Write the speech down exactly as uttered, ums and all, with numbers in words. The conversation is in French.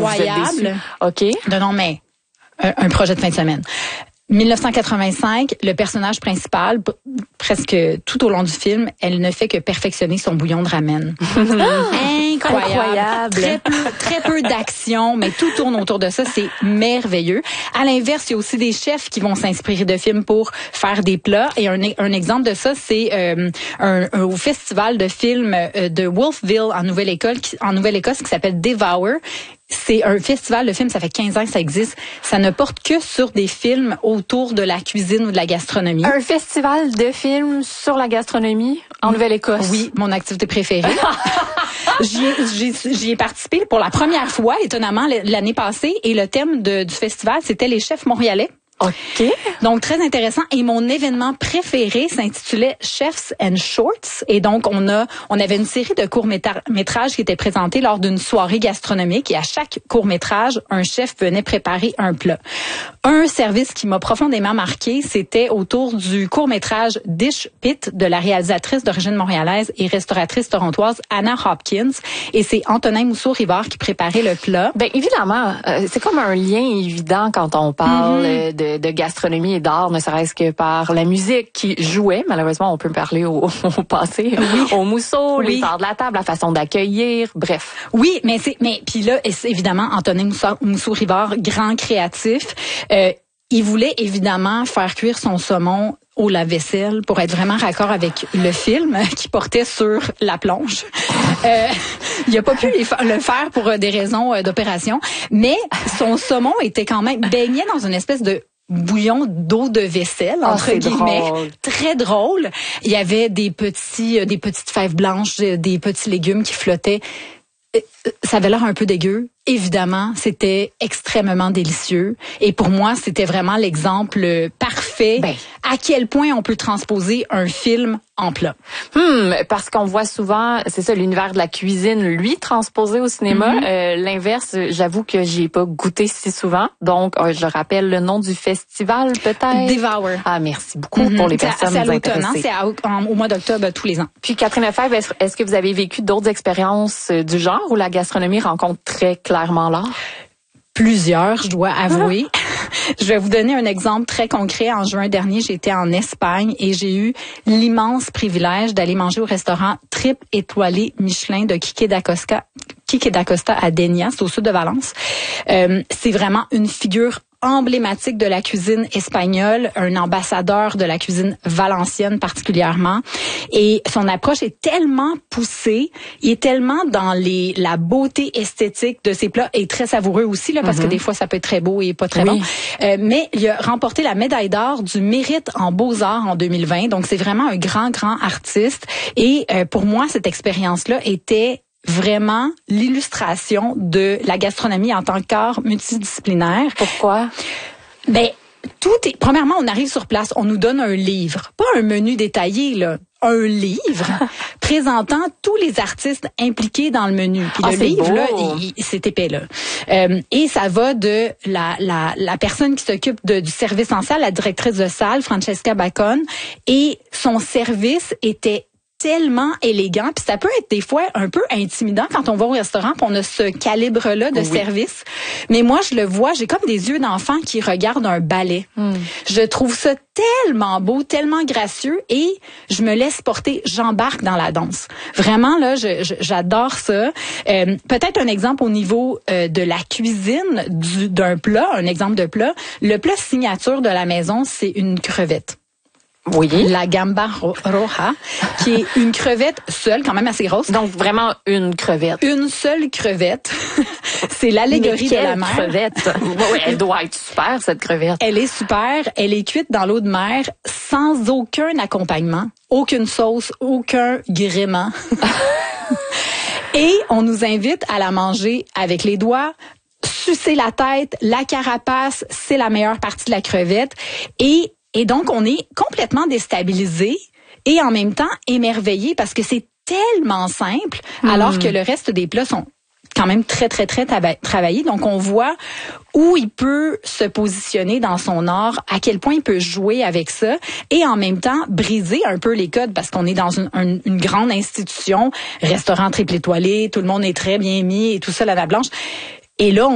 incroyable. OK. Non, non, mais un, un projet de fin de semaine. dix-neuf cent quatre-vingt-cinq, le personnage principal, p- presque tout au long du film, elle ne fait que perfectionner son bouillon de ramen. Incroyable. Incroyable. Très peu, très peu d'action, mais tout tourne autour de ça. C'est merveilleux. À l'inverse, il y a aussi des chefs qui vont s'inspirer de films pour faire des plats. Et un, un exemple de ça, c'est euh, un, un, au festival de films euh, de Wolfville en Nouvelle-Écosse, qui, en Nouvelle-Écosse, qui s'appelle Devour. C'est un festival de films, ça fait quinze ans que ça existe. Ça ne porte que sur des films autour de la cuisine ou de la gastronomie. Un festival de films sur la gastronomie en Nouvelle-Écosse. Oui, mon activité préférée. J'y ai, j'y, j'y ai participé pour la première fois, étonnamment, l'année passée. Et le thème de, du festival, c'était les chefs montréalais. OK. Donc, très intéressant. Et mon événement préféré s'intitulait Chefs and Shorts. Et donc, on a, on avait une série de courts-métrages qui étaient présentés lors d'une soirée gastronomique. Et à chaque court-métrage, un chef venait préparer un plat. Un service qui m'a profondément marqué, c'était autour du court-métrage Dish Pit de la réalisatrice d'origine montréalaise et restauratrice torontoise Anna Hopkins. Et c'est Antonin Mousseau-Rivard qui préparait le plat. Ben évidemment, euh, c'est comme un lien évident quand on parle mm-hmm. de De, de gastronomie et d'art, ne serait-ce que par la musique qui jouait. Malheureusement, on peut parler au, au passé, oui. au mousseau, oui. les arts de la table, la façon d'accueillir, bref. Oui, mais c'est, mais puis là, évidemment, Antonin Mousseau-Rivard, grand créatif, euh, il voulait évidemment faire cuire son saumon au lave-vaisselle pour être vraiment raccord avec le film qui portait sur la plonge. Euh, il a pas pu le faire pour des raisons d'opération, mais son saumon était quand même baigné dans une espèce de bouillon d'eau de vaisselle, entre oh, guillemets. Drôle. Très drôle. Il y avait des petits, des petites fèves blanches, des petits légumes qui flottaient. Ça avait l'air un peu dégueu. Évidemment, c'était extrêmement délicieux. Et pour moi, c'était vraiment l'exemple parfait ben. à quel point on peut transposer un film en plat. Hmm, parce qu'on voit souvent, c'est ça, l'univers de la cuisine, lui, transposé au cinéma. Mm-hmm. Euh, l'inverse, j'avoue que j'y ai pas goûté si souvent. Donc, euh, je rappelle le nom du festival, peut-être. Devour. Ah, merci beaucoup mm-hmm. pour les personnes c'est à intéressées. Hein? C'est à, en, au mois d'octobre tous les ans. Puis, Catherine Lefebvre, est-ce, est-ce que vous avez vécu d'autres expériences du genre où la gastronomie rencontre très clairement l'art? Plusieurs, je dois avouer. Ah. Je vais vous donner un exemple très concret. En juin dernier, j'étais en Espagne et j'ai eu l'immense privilège d'aller manger au restaurant Triple Étoilé Michelin de Quique da Costa, Quique da Costa à Dénia, c'est au sud de Valence. Euh, c'est vraiment une figure emblématique de la cuisine espagnole, un ambassadeur de la cuisine valencienne particulièrement. Et son approche est tellement poussée, il est tellement dans les la beauté esthétique de ses plats et très savoureux aussi, là, parce mm-hmm. que des fois, ça peut être très beau et pas très oui. bon. Euh, mais il a remporté la médaille d'or du mérite en beaux-arts en deux mille vingt. Donc, c'est vraiment un grand, grand artiste. Et euh, pour moi, cette expérience-là était vraiment l'illustration de la gastronomie en tant qu'art multidisciplinaire. Pourquoi? Ben, tout est, premièrement, on arrive sur place, on nous donne un livre, pas un menu détaillé, là. Un livre présentant tous les artistes impliqués dans le menu. Puis ah, le livre, beau. là, il, il, c'est épais, là. Euh, et ça va de la, la, la personne qui s'occupe de, du service en salle, la directrice de salle, Francesca Bacon, et son service était tellement élégant, puis ça peut être des fois un peu intimidant quand on va au restaurant, puis on a ce calibre-là de oui. service. Mais moi, je le vois, j'ai comme des yeux d'enfant qui regardent un ballet. Mm. Je trouve ça tellement beau, tellement gracieux, et je me laisse porter, j'embarque dans la danse. Vraiment, là, je, je, j'adore ça. Euh, peut-être un exemple au niveau euh, de la cuisine du, d'un plat, un exemple de plat. Le plat signature de la maison, c'est une crevette. Oui. La gamba roja, qui est une crevette seule, quand même assez grosse. Donc, vraiment une crevette. Une seule crevette. C'est l'allégorie de la mer. Crevette. Oui, elle doit être super, cette crevette. Elle est super. Elle est cuite dans l'eau de mer sans aucun accompagnement, aucune sauce, aucun gréement. Et on nous invite à la manger avec les doigts, sucer la tête, la carapace, c'est la meilleure partie de la crevette. Et Et donc, on est complètement déstabilisé et en même temps émerveillé parce que c'est tellement simple, mmh. alors que le reste des plats sont quand même très, très, très travaillés. Donc, on voit où il peut se positionner dans son art, à quel point il peut jouer avec ça et en même temps briser un peu les codes parce qu'on est dans une, une, une grande institution, restaurant triple étoilé, tout le monde est très bien mis et tout ça, la blanche. Et là, on